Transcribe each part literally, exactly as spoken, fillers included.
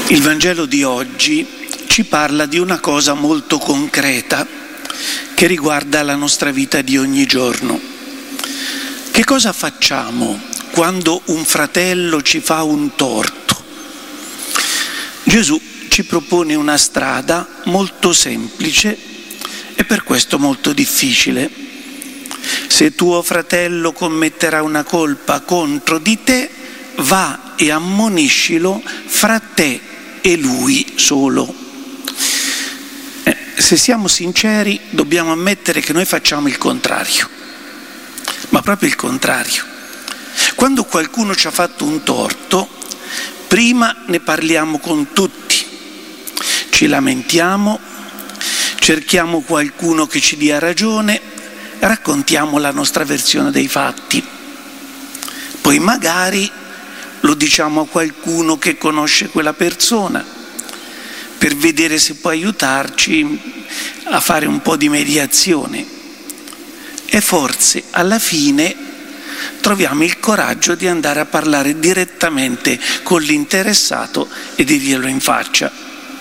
Il Vangelo di oggi ci parla di una cosa molto concreta che riguarda la nostra vita di ogni giorno. Che cosa facciamo quando un fratello ci fa un torto? Gesù ci propone una strada molto semplice e per questo molto difficile. Se tuo fratello commetterà una colpa contro di te, va e ammoniscilo fra te e lui solo. Eh, se siamo sinceri, dobbiamo ammettere che noi facciamo il contrario, ma proprio il contrario. Quando qualcuno ci ha fatto un torto, prima ne parliamo con tutti, ci lamentiamo, cerchiamo qualcuno che ci dia ragione, raccontiamo la nostra versione dei fatti. Poi magari lo diciamo a qualcuno che conosce quella persona per vedere se può aiutarci a fare un po' di mediazione. E forse alla fine troviamo il coraggio di andare a parlare direttamente con l'interessato e dirglielo in faccia.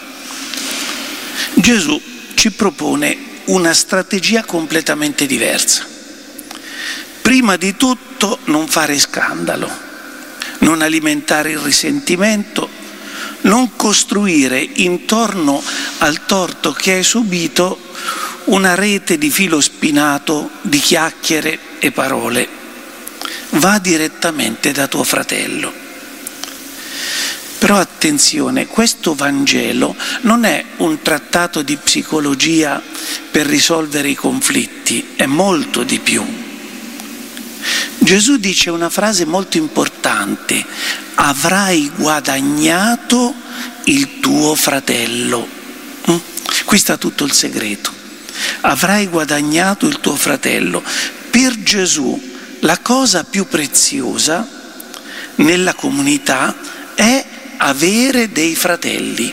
Gesù ci propone una strategia completamente diversa. Prima di tutto, non fare scandalo, non alimentare il risentimento, non costruire intorno al torto che hai subito una rete di filo spinato di chiacchiere e parole. Va direttamente da tuo fratello. Però attenzione, questo Vangelo non è un trattato di psicologia per risolvere i conflitti, è molto di più. Gesù dice una frase molto importante: avrai guadagnato il tuo fratello. Mm? Qui sta tutto il segreto. Avrai guadagnato il tuo fratello. Per Gesù la cosa più preziosa nella comunità è avere dei fratelli.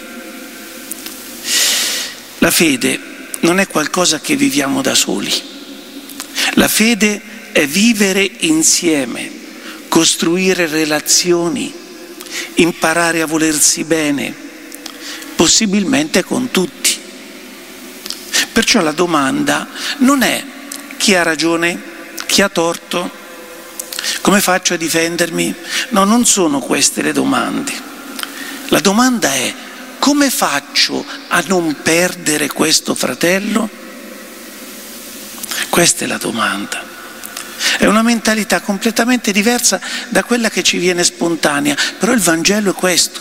La fede non è qualcosa che viviamo da soli. La fede è vivere insieme, costruire relazioni, imparare a volersi bene, possibilmente con tutti. Perciò la domanda non è chi ha ragione, chi ha torto, come faccio a difendermi? No, non sono queste le domande. La domanda è: come faccio a non perdere questo fratello? Questa è la domanda. È una mentalità completamente diversa da quella che ci viene spontanea, però il Vangelo è questo.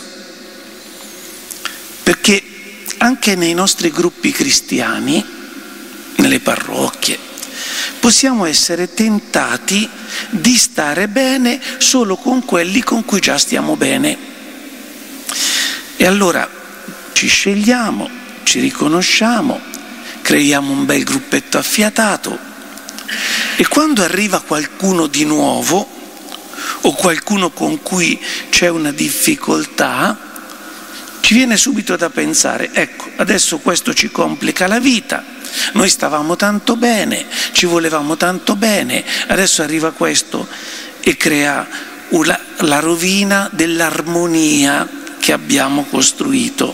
Perché anche nei nostri gruppi cristiani, nelle parrocchie, possiamo essere tentati di stare bene solo con quelli con cui già stiamo bene. E allora ci scegliamo, ci riconosciamo, creiamo un bel gruppetto affiatato. E quando arriva qualcuno di nuovo o qualcuno con cui c'è una difficoltà, ci viene subito da pensare: ecco, adesso questo ci complica la vita, noi stavamo tanto bene, ci volevamo tanto bene, adesso arriva questo e crea una, la rovina dell'armonia che abbiamo costruito.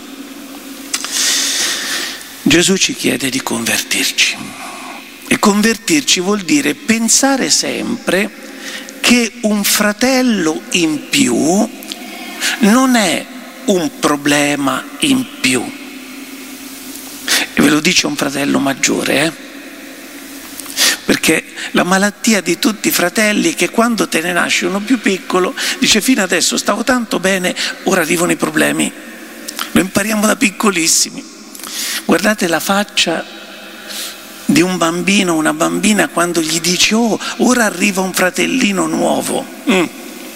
Gesù ci chiede di convertirci. E convertirci vuol dire pensare sempre che un fratello in più non è un problema in più. E ve lo dice un fratello maggiore, eh? Perché la malattia di tutti i fratelli è che quando te ne nasce uno più piccolo, dice: fino adesso stavo tanto bene, ora arrivano i problemi. Lo impariamo da piccolissimi. Guardate la faccia di un bambino o una bambina quando gli dici: oh, ora arriva un fratellino nuovo. Mm.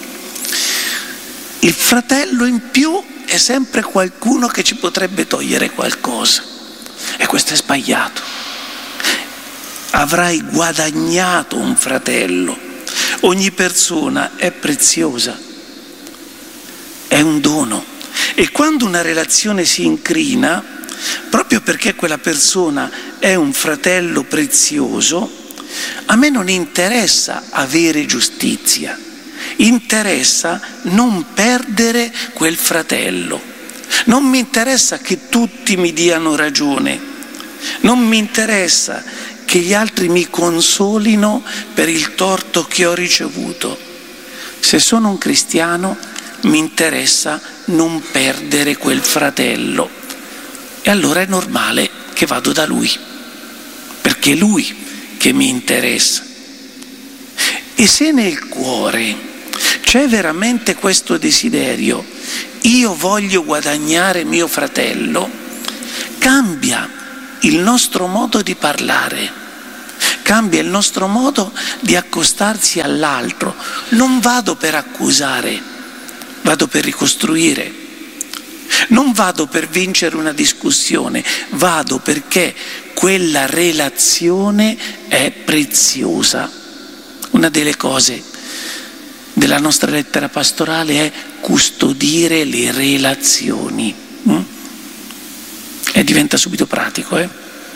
Il fratello in più è sempre qualcuno che ci potrebbe togliere qualcosa, e questo è sbagliato. Avrai guadagnato un fratello. Ogni persona è preziosa, è un dono, e quando una relazione si incrina, proprio perché quella persona è un fratello prezioso, a me non interessa avere giustizia, interessa non perdere quel fratello, Non mi interessa che tutti mi diano ragione, non mi interessa che gli altri mi consolino per il torto che ho ricevuto. Se sono un cristiano mi interessa non perdere quel fratello e allora è normale che vado da lui, perché è lui che mi interessa. E se nel cuore c'è veramente questo desiderio, io voglio guadagnare mio fratello, cambia il nostro modo di parlare, cambia il nostro modo di accostarsi all'altro. Non vado per accusare, vado per ricostruire. Non vado per vincere una discussione, vado perché quella relazione è preziosa. Una delle cose della nostra lettera pastorale è custodire le relazioni. Mm? E diventa subito pratico, eh?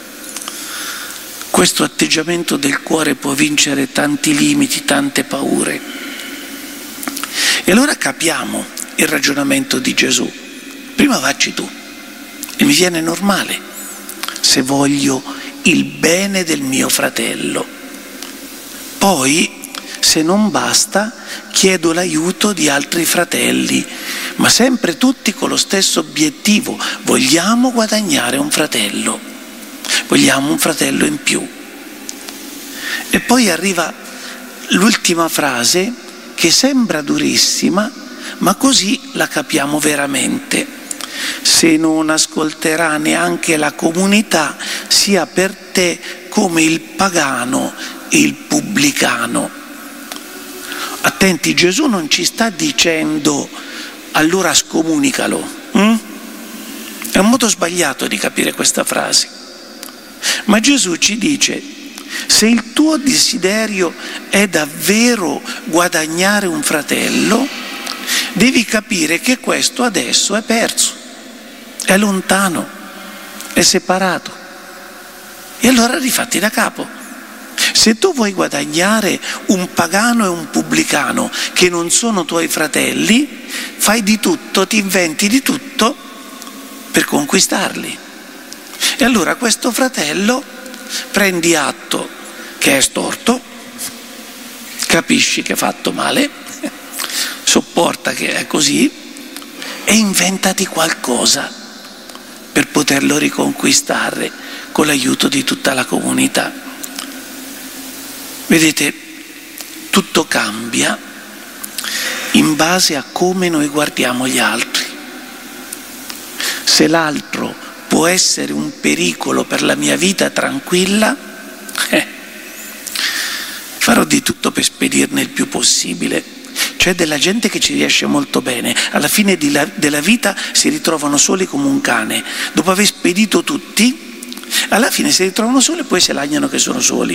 Questo atteggiamento del cuore può vincere tanti limiti, tante paure. E allora capiamo il ragionamento di Gesù. Prima vacci tu, e mi viene normale se voglio il bene del mio fratello. Poi, se non basta, chiedo l'aiuto di altri fratelli, ma sempre tutti con lo stesso obiettivo: vogliamo guadagnare un fratello, vogliamo un fratello in più. E poi arriva l'ultima frase che sembra durissima, ma così la capiamo veramente. Se non ascolterà neanche la comunità, sia per te come il pagano e il pubblicano. Attenti, Gesù non ci sta dicendo allora scomunicalo. Hm? È un modo sbagliato di capire questa frase. Ma Gesù ci dice: se il tuo desiderio è davvero guadagnare un fratello, devi capire che questo adesso è perso, è lontano, è separato. E allora rifatti da capo. Se tu vuoi guadagnare un pagano e un pubblicano che non sono tuoi fratelli, fai di tutto, ti inventi di tutto per conquistarli. E allora questo fratello prendi atto che è storto, capisci che è fatto male, sopporta che è così e inventati qualcosa per poterlo riconquistare con l'aiuto di tutta la comunità. Vedete, tutto cambia in base a come noi guardiamo gli altri. Se l'altro può essere un pericolo per la mia vita tranquilla, eh, farò di tutto per spedirne il più possibile. C'è della gente che ci riesce molto bene, alla fine di la, della vita si ritrovano soli come un cane. Dopo aver spedito tutti, alla fine si ritrovano soli e poi si lagnano che sono soli.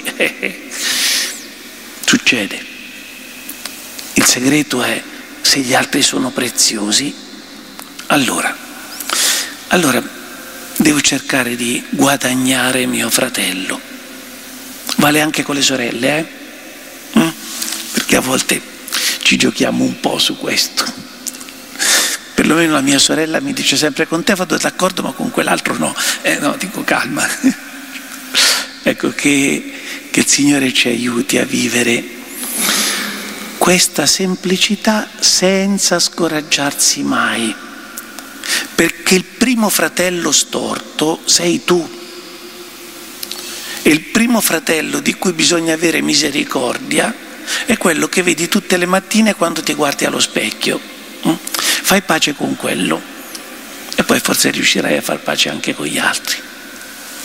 Succede. Il segreto è: se gli altri sono preziosi, allora, allora devo cercare di guadagnare mio fratello. Vale anche con le sorelle, eh? Mm? Perché a volte ci giochiamo un po' su questo. Perlomeno la mia sorella mi dice sempre: con te vado d'accordo ma con quell'altro no. Eh no, dico calma. Ecco, che, che il Signore ci aiuti a vivere questa semplicità senza scoraggiarsi mai, perché il primo fratello storto sei tu. E il primo fratello di cui bisogna avere misericordia è quello che vedi tutte le mattine quando ti guardi allo specchio. Fai pace con quello e poi forse riuscirai a far pace anche con gli altri.